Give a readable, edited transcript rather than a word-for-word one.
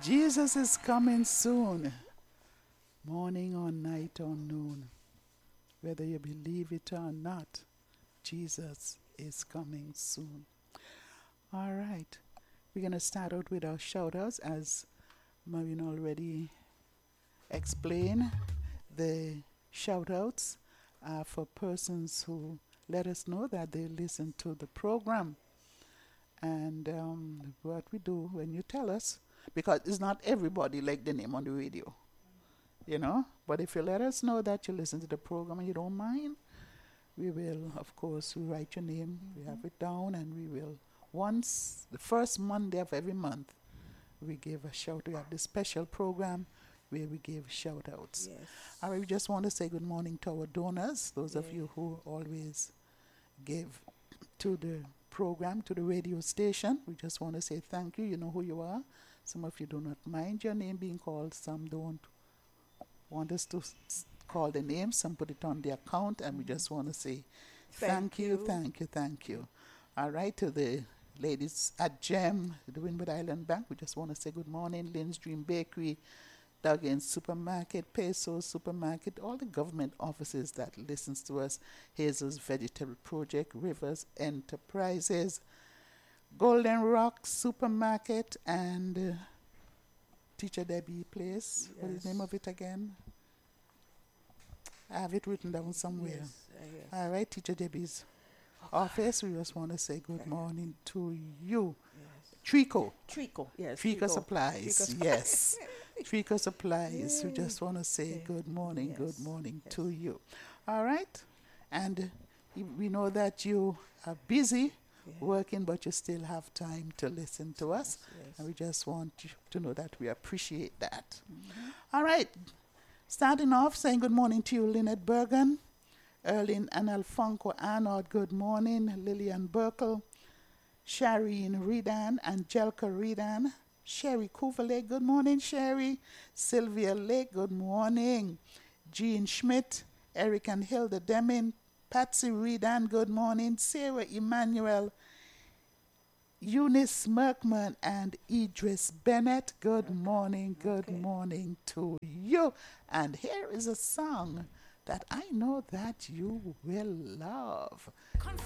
Jesus is coming soon, morning or night or noon. Whether you believe it or not, Jesus is coming soon. All right, we're going to start out with our shout-outs. As Marvin already explained, the shout-outs are for persons who let us know that they listen to the program. And what we do when you tell us, because it's not everybody like the name on the radio, but if you let us know that you listen to the program and you don't mind, we will, of course, we write your name, we have it down, and we will, once, the first Monday of every month, we give a shout. We have this special program where we give shout outs. Yes. All right, we just want to say good morning to our donors, those of you who always give to the program, to the radio station. We just want to say thank you. You know who you are. Some of you do not mind your name being called. Some don't want us to call the name. Some put it on the account, and we just want to say thank you. All right, to the ladies at GEM, the Windward Island Bank, we just want to say good morning. Lynn's Dream Bakery, Duggan's Supermarket, Pesos Supermarket, all the government offices that listens to us, Hazel's Vegetable Project, Rivers Enterprises, Golden Rock Supermarket, and Teacher Debbie Place. Yes. What is the name of it again? I have it written down somewhere. Yes. All right, Teacher Debbie's office. We just want to say good morning to you. Yes. Trico. Yes. Trico Supplies. Yes. Trico Supplies. Yay. We just want to say good morning, Yes. good morning to you. All right? And we know that you are busy working, but you still have time to listen to us. Yes. And we just want you to know that we appreciate that. Mm-hmm. All right. Starting off, saying good morning to you, Lynette Bergen, Erlin and Alfonso Arnold, good morning, Lillian Burkle, Shireen Redan, Angelica Redan, Sherry Kuvale, good morning, Sherry, Sylvia Lake, good morning, Jean Schmidt, Eric and Hilda Deming, Patsy Redan, good morning, Sarah Emmanuel, Eunice Merkman, and Idris Bennett, good morning to you. And here is a song that I know that you will love.